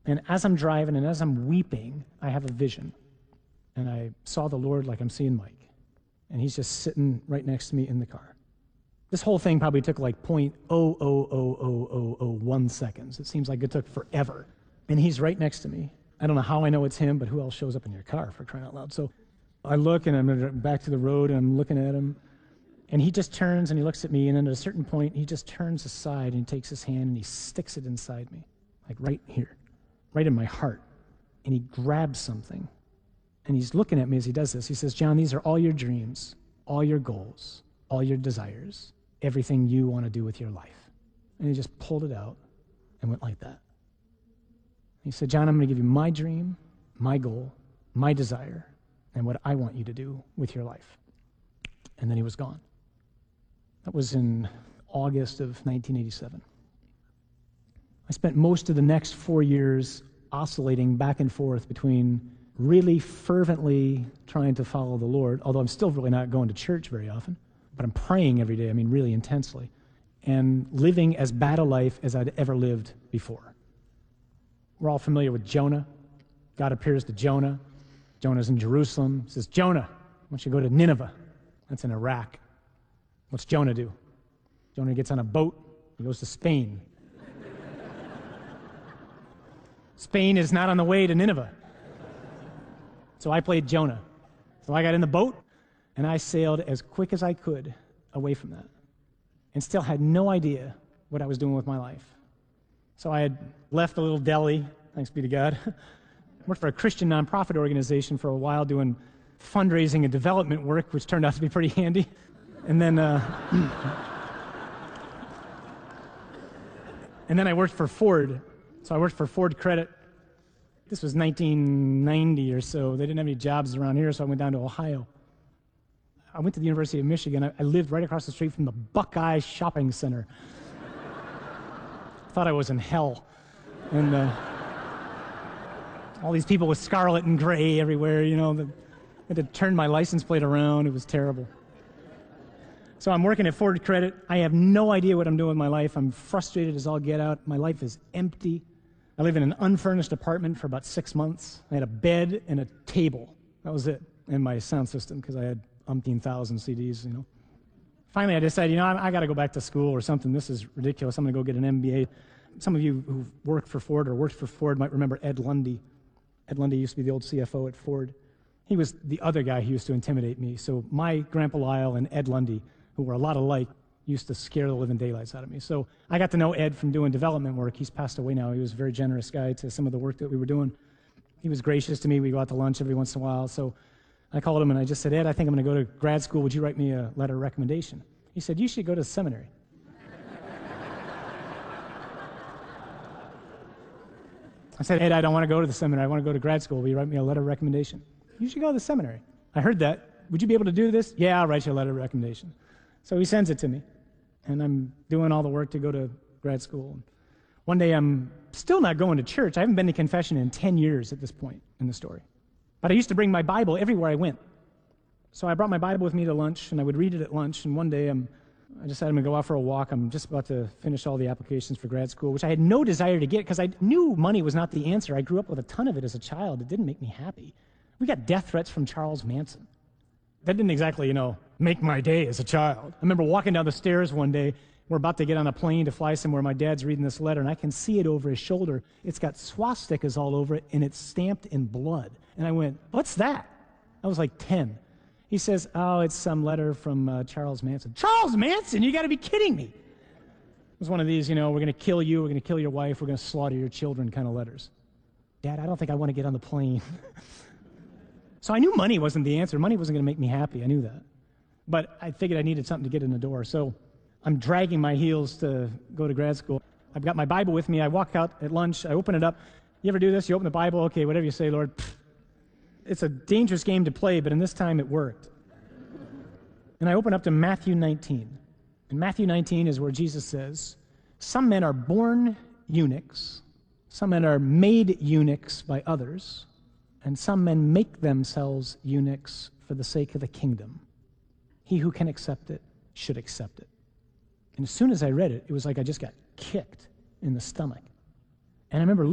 And as I'm driving and as I'm weeping, I have a vision. And I saw the Lord like I'm seeing Mike. And he's just sitting right next to me in the car. This whole thing probably took like 0.0000001 seconds. It seems like it took forever. And he's right next to me. I don't know how I know it's him, but who else shows up in your car, for crying out loud? So I look, and I'm back to the road, and I'm looking at him. And he just turns, and he looks at me, and then at a certain point, he just turns aside, and he takes his hand, and he sticks it inside me, like right here, right in my heart. And he grabs something. And he's looking at me as he does this. He says, John, these are all your dreams, all your goals, all your desires, everything you want to do with your life. And he just pulled it out and went like that. He said, John, I'm going to give you my dream, my goal, my desire, and what I want you to do with your life. And then he was gone. That was in August of 1987. I spent most of the next 4 years oscillating back and forth between really fervently trying to follow the Lord, although I'm still really not going to church very often, but I'm praying every day, really intensely, and living as bad a life as I'd ever lived before. We're all familiar with Jonah. God appears to Jonah. Jonah's in Jerusalem. He says, Jonah, I want you to go to Nineveh. That's in Iraq. What's Jonah do? Jonah gets on a boat. He goes to Spain. Spain is not on the way to Nineveh. So I played Jonah. So I got in the boat, and I sailed as quick as I could away from that, and still had no idea what I was doing with my life. So I had left the little deli, thanks be to God, worked for a Christian nonprofit organization for a while doing fundraising and development work, which turned out to be pretty handy. And then and then I worked for Ford. So I worked for Ford Credit. This was 1990 or so. They didn't have any jobs around here, so I went down to Ohio. I went to the University of Michigan. I lived right across the street from the Buckeye Shopping Center. Thought I was in hell. And all these people with scarlet and gray everywhere, I had to turn my license plate around. It was terrible. So I'm working at Ford Credit. I have no idea what I'm doing with my life. I'm frustrated as all get out. My life is empty. I live in an unfurnished apartment for about 6 months. I had a bed and a table. That was it. And my sound system, because I had umpteen thousand CDs, Finally, I decided, I got to go back to school or something. This is ridiculous. I'm going to go get an MBA. Some of you who've worked for Ford or worked for Ford might remember Ed Lundy. Ed Lundy used to be the old CFO at Ford. He was the other guy who used to intimidate me. So my Grandpa Lyle and Ed Lundy, who were a lot alike, used to scare the living daylights out of me. So I got to know Ed from doing development work. He's passed away now. He was a very generous guy to some of the work that we were doing. He was gracious to me. We go out to lunch every once in a while. So I called him and I just said, Ed, I think I'm going to go to grad school. Would you write me a letter of recommendation? He said, you should go to seminary. I said, Ed, I don't want to go to the seminary. I want to go to grad school. Will you write me a letter of recommendation? You should go to the seminary. I heard that. Would you be able to do this? Yeah, I'll write you a letter of recommendation. So he sends it to me, and I'm doing all the work to go to grad school. One day, I'm still not going to church. I haven't been to confession in 10 years at this point in the story. But I used to bring my Bible everywhere I went. So I brought my Bible with me to lunch, and I would read it at lunch. And one day, I decided I'm going to go out for a walk. I'm just about to finish all the applications for grad school, which I had no desire to get because I knew money was not the answer. I grew up with a ton of it as a child. It didn't make me happy. We got death threats from Charles Manson. That didn't exactly, make my day as a child. I remember walking down the stairs one day. We're about to get on a plane to fly somewhere. My dad's reading this letter, and I can see it over his shoulder. It's got swastikas all over it, and it's stamped in blood. And I went, what's that? I was like 10. He says, oh, it's some letter from Charles Manson. Charles Manson? You got to be kidding me. It was one of these, we're going to kill you, we're going to kill your wife, we're going to slaughter your children kind of letters. Dad, I don't think I want to get on the plane. So I knew money wasn't the answer. Money wasn't going to make me happy. I knew that. But I figured I needed something to get in the door. So I'm dragging my heels to go to grad school. I've got my Bible with me. I walk out at lunch. I open it up. You ever do this? You open the Bible. Okay, whatever you say, Lord. Pfft. It's a dangerous game to play, but in this time it worked. And I open up to Matthew 19. And Matthew 19 is where Jesus says, some men are born eunuchs, some men are made eunuchs by others, and some men make themselves eunuchs for the sake of the kingdom. He who can accept it should accept it. And as soon as I read it, it was like I just got kicked in the stomach. And I remember